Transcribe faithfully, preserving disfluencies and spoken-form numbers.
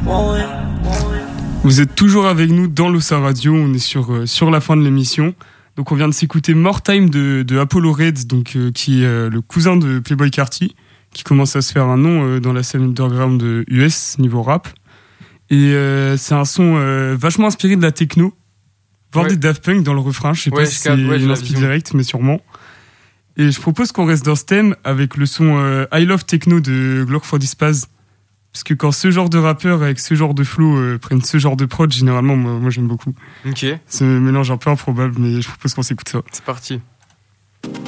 Vous êtes toujours avec nous dans l'Ossa Radio, on est sur, euh, sur la fin de l'émission. Donc on vient de s'écouter More Time de, de Apollo Red, donc, euh, qui est euh, le cousin de Playboi Carti, qui commence à se faire un nom euh, dans la scène underground de U S niveau rap. Et euh, c'est un son euh, vachement inspiré de la techno, voire ouais. des Daft Punk dans le refrain, je sais ouais, pas si c'est ouais, une inspiration directe, mais sûrement. Et je propose qu'on reste dans ce thème avec le son euh, I Love Techno de Glock for the Spaz. Parce que quand ce genre de rappeurs avec ce genre de flow euh, prennent ce genre de prod, généralement, moi, moi j'aime beaucoup. Ok. C'est un mélange un peu improbable, mais je propose qu'on s'écoute ça. C'est parti.